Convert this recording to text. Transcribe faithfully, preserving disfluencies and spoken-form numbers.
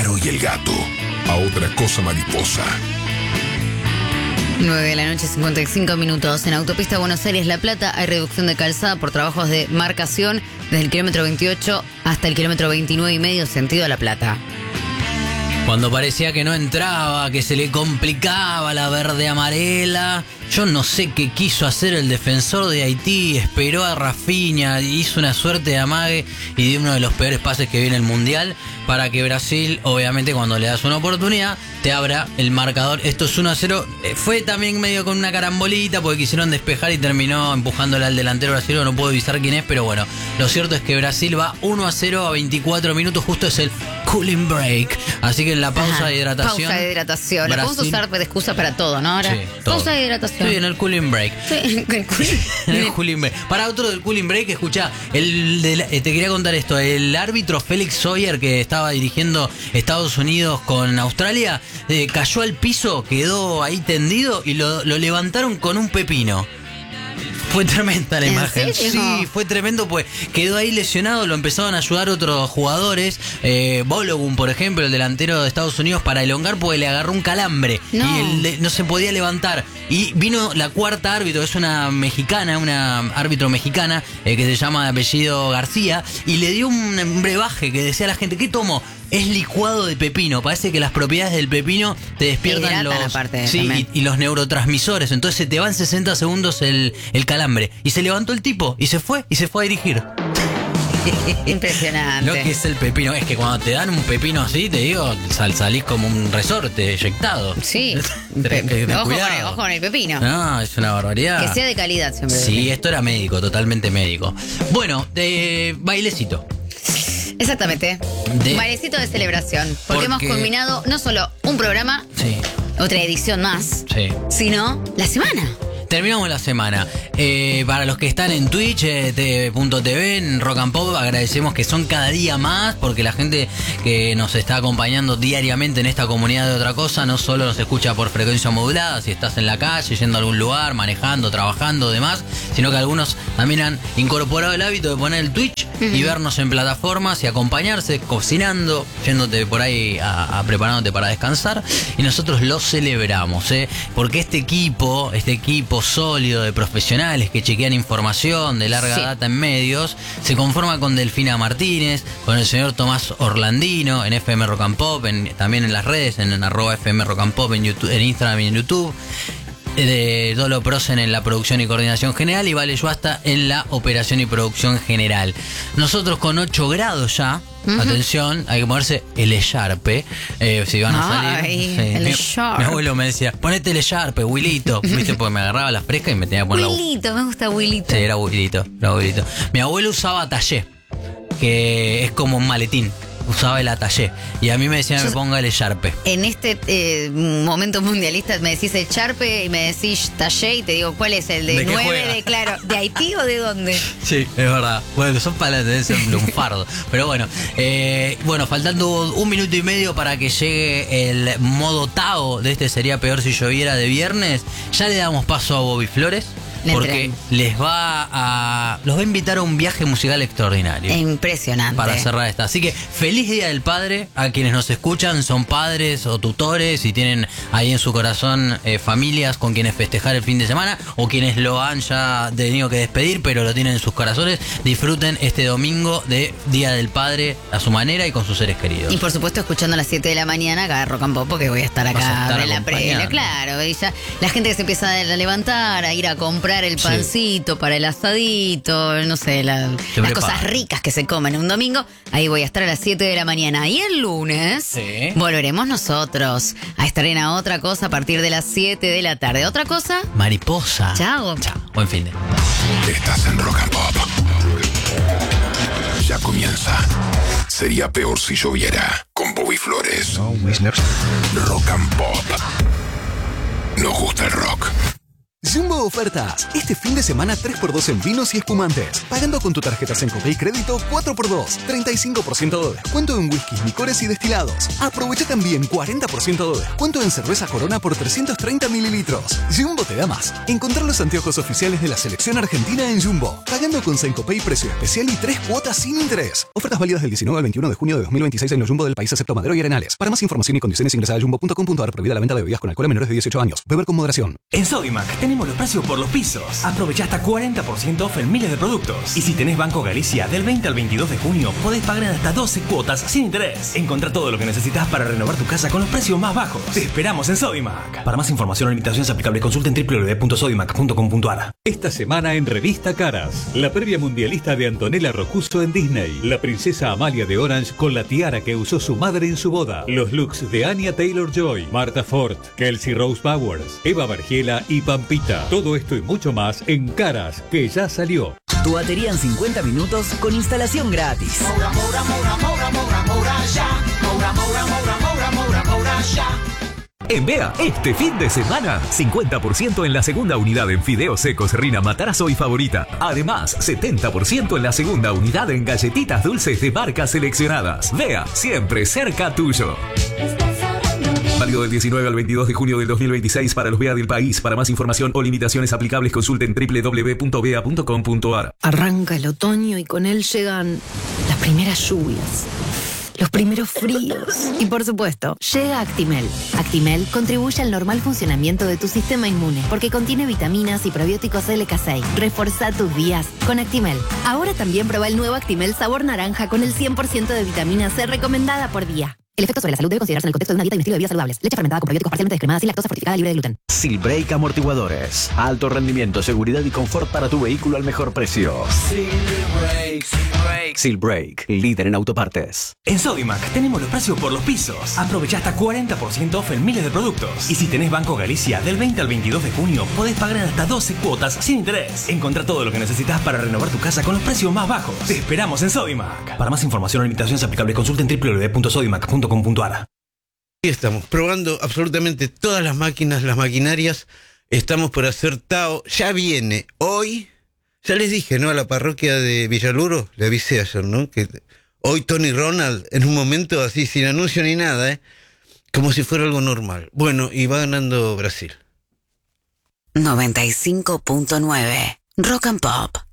pájaro y el gato a otra cosa mariposa. nueve de la noche, cincuenta y cinco minutos. En autopista Buenos Aires-La Plata hay reducción de calzada por trabajos de marcación desde el kilómetro veintiocho hasta el kilómetro veintinueve y medio sentido a La Plata. Cuando parecía que no entraba, que se le complicaba la verde amarela, yo no sé qué quiso hacer el defensor de Haití, esperó a Rafinha, hizo una suerte de amague y dio uno de los peores pases que viene el Mundial para que Brasil, obviamente cuando le das una oportunidad, te abra el marcador. Esto es uno a cero. Fue también medio con una carambolita porque quisieron despejar y terminó empujándole al delantero brasileño. No puedo avisar quién es, pero bueno, lo cierto es que Brasil va uno a cero a veinticuatro minutos, justo es el cooling break. Así que en la pausa Ajá, de hidratación. Pausa de hidratación. La Brasil, podemos usar de excusa para todo, ¿no? Ahora, sí, todo. pausa de hidratación. Sí, en el cooling break. Sí, en el cooling, En el cooling break. Para otro del cooling break, escuchá, el de la- eh, te quería contar esto. El árbitro Felix Sawyer, que estaba dirigiendo Estados Unidos con Australia, eh, cayó al piso, quedó ahí tendido y lo, lo levantaron con un pepino. Fue tremenda la ¿En imagen. serio? Sí, fue tremendo, pues quedó ahí lesionado, lo empezaron a ayudar otros jugadores. Eh, Balogun, por ejemplo, el delantero de Estados Unidos, para elongar porque le agarró un calambre No. y él de- no se podía levantar. Y vino la cuarta árbitro, es una mexicana, una árbitro mexicana eh, que se llama de apellido García, y le dio un, un brebaje que decía a la gente, ¿qué tomó? Es licuado de pepino. Parece que las propiedades del pepino te despiertan hidratan los, aparte, sí, también. y, y los neurotransmisores. Entonces se te va en sesenta segundos el, el calambre. Y se levantó el tipo y se fue y se fue a dirigir. Impresionante. Lo que es el pepino es que cuando te dan un pepino así, te digo, sal, salís como un resorte eyectado. Sí. Tenés que tener ojo, con el, cuidado. ojo con el pepino. No, es una barbaridad. Que sea de calidad siempre. Sí, esto era médico, totalmente médico. Bueno, de bailecito. Exactamente. De- Bailecito de celebración. Porque, Porque- hemos culminado no solo un programa, Sí, otra edición más, sí. sino la semana. Terminamos la semana. Eh, para los que están en Twitch, eh, t- punto t v, en Rock and Pop, agradecemos que son cada día más, porque la gente que nos está acompañando diariamente en esta comunidad de Otra Cosa, no solo nos escucha por frecuencia modulada, si estás en la calle, yendo a algún lugar, manejando, trabajando, demás, sino que algunos también han incorporado el hábito de poner el Twitch y vernos en plataformas y acompañarse, cocinando, yéndote por ahí a, a preparándote para descansar, y nosotros lo celebramos, ¿eh? Porque este equipo, este equipo sólido de profesionales que chequean información de larga Sí. data en medios, se conforma con Delfina Martínez, con el señor Tomás Orlandino en F M Rock and Pop, en, también en las redes, en, en arroba F M Rock and Pop en, YouTube, en Instagram y en YouTube, de Dolo Prosen en la producción y coordinación general y Vale Yuasta en la operación y producción general. Nosotros con ocho grados ya, uh-huh. Atención, hay que ponerse el echarpe, eh, si van a salir. Ay, Sí. el Mi, echarpe. mi abuelo me decía, ponete el echarpe, Wilito, viste, porque me agarraba la fresca y me tenía que poner la... Wilito, me gusta Wilito. Sí, era Wilito, era Wilito. Mi abuelo usaba tallé, que es como un maletín. Usaba el atallé. Y a mí me decían que me ponga el echarpe. En este eh, momento mundialista me decís el charpe y me decís tallé y te digo, ¿cuál es el de, ¿De qué nueve juega? de claro? ¿De Haití o de dónde? Sí, es verdad. Bueno, son para tener un lunfardo. Pero bueno, eh, bueno, faltando un minuto y medio para que llegue el modo Tao de este Sería Peor Si Lloviera de viernes, ya le damos paso a Bobby Flores. Le Porque entré. les va a los va a invitar a un viaje musical extraordinario. Impresionante. Para cerrar esta. Así que feliz Día del Padre a quienes nos escuchan, son padres o tutores y tienen ahí en su corazón eh, familias con quienes festejar el fin de semana o quienes lo han ya tenido que despedir pero lo tienen en sus corazones. Disfruten este domingo de Día del Padre a su manera y con sus seres queridos. Y por supuesto escuchando a las siete de la mañana acá Rock and Pop porque voy a estar Vas a acá estar en la previa. acompañando. Claro, y ya la gente que se empieza a levantar, a ir a comprar el Sí. pancito para el asadito, no sé, la- las prepara. cosas ricas que se comen un domingo, ahí voy a estar a las siete de la mañana. Y el lunes Sí. volveremos nosotros a estar en A Otra Cosa a partir de las siete de la tarde. ¿Otra cosa? Mariposa. Chao. Chao. Buen fin de. Estás en Rock and Pop. Ya comienza. Sería peor si lloviera. Con Bobby Flores. Rock and Pop. Nos gusta el rock. Jumbo Ofertas. Este fin de semana tres por dos en vinos y espumantes. Pagando con tu tarjeta Sencopay Crédito cuatro por dos. treinta y cinco por ciento de descuento en whiskies, licores y destilados. Aprovecha también cuarenta por ciento de descuento en cerveza Corona por trescientos treinta mililitros. Jumbo te da más. Encontrar los anteojos oficiales de la selección argentina en Jumbo. Pagando con Sencopay precio especial y tres cuotas sin interés. Ofertas válidas del diecinueve al veintiuno de junio de dos mil veintiséis en los Jumbo del país excepto Madero y Arenales. Para más información y condiciones ingresa a jumbo punto com punto a r. Prohibida la venta de bebidas con alcohol a menores de dieciocho años. Beber con moderación. En Sodimac tenemos los precios por los pisos. Aprovecha hasta cuarenta por ciento off en miles de productos. Y si tenés Banco Galicia, del veinte al veintidós de junio podés pagar en hasta doce cuotas sin interés. Encontrá todo lo que necesitas para renovar tu casa con los precios más bajos. Te esperamos en Sodimac. Para más información o limitaciones aplicables, consulten doble u doble u doble u punto sodimac punto com punto a r. Esta semana en Revista Caras, la previa mundialista de Antonella Rocuso en Disney. La princesa Amalia de Orange con la tiara que usó su madre en su boda. Los looks de Anya Taylor-Joy, Martha Ford, Kelsey Rose Bowers, Eva Bergiela y Pampita. Todo esto y mucho más en Caras, que ya salió. Tu batería en cincuenta minutos con instalación gratis. Moura, Moura, Moura, Moura, Moura, Moura, ya. Moura, Moura, Moura, Moura, Moura, Moura, ya. En Bea, este fin de semana, cincuenta por ciento en la segunda unidad en fideos secos Rina Matarazzo y Favorita. Además, setenta por ciento en la segunda unidad en galletitas dulces de marcas seleccionadas. Bea, siempre cerca tuyo. Válido del diecinueve al veintidós de junio del dos mil veintiséis para los Bea del país. Para más información o limitaciones aplicables, consulten doble u doble u doble u punto bea punto com punto a r. Arranca el otoño y con él llegan las primeras lluvias, los primeros fríos. Y por supuesto, llega Actimel. Actimel contribuye al normal funcionamiento de tu sistema inmune porque contiene vitaminas y probióticos L K seis. Reforzá tus días con Actimel. Ahora también prueba el nuevo Actimel sabor naranja con el cien por ciento de vitamina C recomendada por día. El efecto sobre la salud debe considerarse en el contexto de una dieta y un estilo de vida saludables. Leche fermentada con probióticos parcialmente descremada, sin lactosa, fortificada, libre de gluten. Silbrake Amortiguadores. Alto rendimiento, seguridad y confort para tu vehículo al mejor precio. Silbrake, Silbrake. Silbrake, líder en autopartes. En Sodimac tenemos los precios por los pisos. Aprovecha hasta cuarenta por ciento off en miles de productos. Y si tenés Banco Galicia, del veinte al veintidós de junio podés pagar en hasta doce cuotas sin interés. Encontrá todo lo que necesitas para renovar tu casa con los precios más bajos. Te esperamos en Sodimac. Para más información o limitaciones aplicables, consulten doble u doble u doble u punto sodimac punto com punto a r. Aquí estamos, probando absolutamente todas las máquinas, las maquinarias. Estamos por hacer Tao. Ya viene hoy. Ya les dije, ¿no? A la parroquia de Villaluro, le avisé ayer, ¿no? Que hoy Tony Ronald, en un momento así, sin anuncio ni nada, ¿eh? Como si fuera algo normal. Bueno, y va ganando Brasil. noventa y cinco punto nueve Rock and Pop.